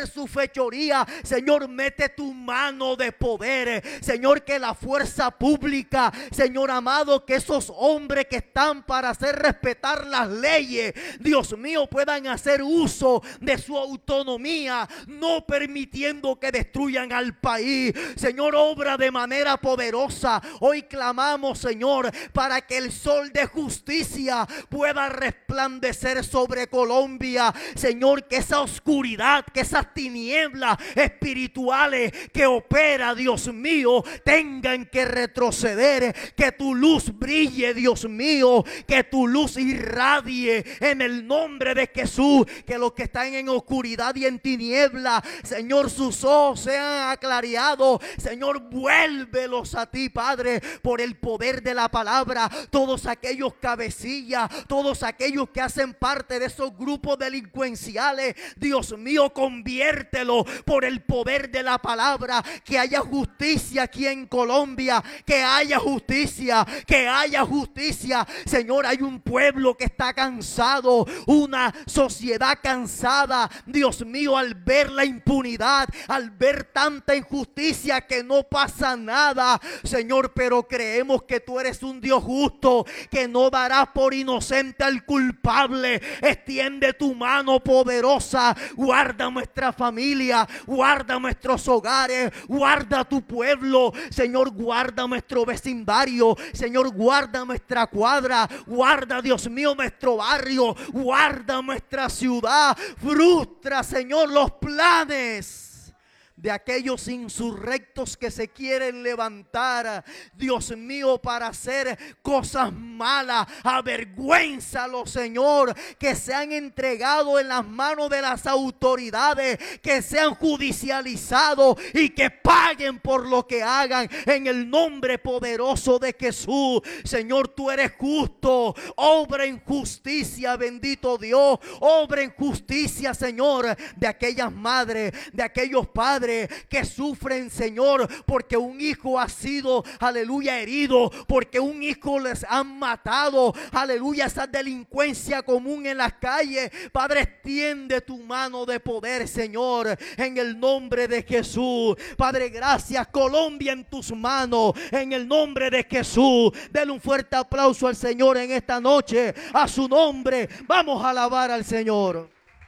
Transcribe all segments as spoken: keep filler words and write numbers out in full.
su fechoría. Señor, mete tu mano de poder. Señor, que la fuerza pública, Señor amado, que esos hombres que están para hacer respetar las leyes, Dios mío, puedan hacer uso de su autonomía, no permitiendo que destruyan al país. Señor, obra de manera poderosa. Hoy clamamos, Señor, para que el sol de justicia pueda resplandecer sobre Colombia. Señor, que esa oscuridad, que esas tinieblas espirituales que opera, Dios mío, tengan que retroceder, que tu luz brille, Dios mío, que tu luz irradie en el nombre de Jesús, que los que están en oscuridad y en tiniebla, Señor, sus ojos sean aclareados. Señor, vuélvelos a ti, Padre, por el poder de la palabra. Todos aquellos cabecillas, todos aquellos que hacen parte de esos grupos delincuenciales, Dios mío, conviértelo por el poder de la palabra. Que haya justicia aquí en Colombia, que haya justicia, que haya justicia. Señor, hay un pueblo que está cansado, una sociedad cansada, Dios mío, al ver la impunidad, al ver tanta injusticia, que no pasa nada, Señor, pero creemos que tú eres un Dios justo, que no darás por inocente al culpable. Extiende tu mano poderosa, guarda nuestra familia, guarda nuestros hogares, guarda tu pueblo, Señor, guarda nuestro vecindario, Señor, guarda nuestra cuadra, guarda, Dios mío, nuestro barrio, guarda nuestra ciudad. Frustra, Señor, los planes de aquellos insurrectos que se quieren levantar, Dios mío, para hacer cosas malas. Avergüénzalos, Señor, que se han entregado en las manos de las autoridades, que sean judicializados y que paguen por lo que hagan, en el nombre poderoso de Jesús. Señor, tú eres justo, obra en justicia, bendito Dios, obra en justicia, Señor, de aquellas madres, de aquellos padres que sufren, Señor, porque un hijo ha sido, aleluya, herido, porque un hijo les han matado, aleluya, esa delincuencia común en las calles. Padre, extiende tu mano de poder, Señor, en el nombre de Jesús. Padre, gracias. Colombia en tus manos, en el nombre de Jesús. Denle un fuerte aplauso al Señor en esta noche, a su nombre. Vamos a alabar al Señor.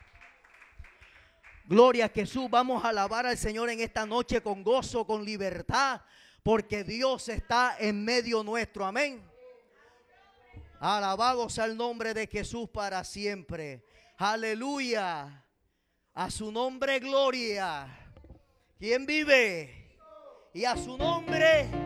Gloria a Jesús. Vamos a alabar al Señor en esta noche con gozo, con libertad, porque Dios está en medio nuestro. Amén. Alabado sea el nombre de Jesús para siempre. Aleluya. A su nombre gloria. ¿Quién vive? Y a su nombre